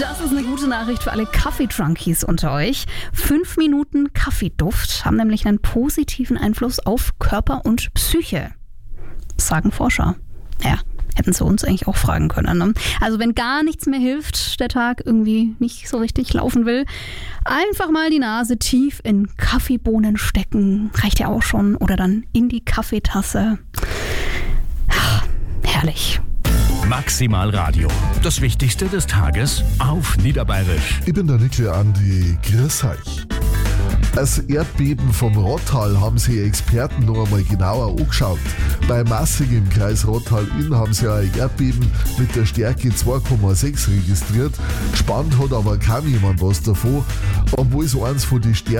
Das ist eine gute Nachricht für alle Kaffee-Junkies unter euch. 5 Minuten Kaffeeduft haben nämlich einen positiven Einfluss auf Körper und Psyche. Das sagen Forscher. Ja, hätten sie uns eigentlich auch fragen können. Ne? Also wenn gar nichts mehr hilft, der Tag irgendwie nicht so richtig laufen will, einfach mal die Nase tief in Kaffeebohnen stecken. Reicht ja auch schon. Oder dann in die Kaffeetasse. Ach, herrlich. Maximal Radio. Das Wichtigste des Tages auf Niederbayerisch. Ich bin der Nickel Andi, grüß euch. Das Erdbeben vom Rottal haben sich Experten noch einmal genauer angeschaut. Bei Massig im Kreis Rottal-Inn haben sie ein Erdbeben mit der Stärke 2,6 registriert. Spannend hat aber kaum jemand was davon, obwohl es eins von den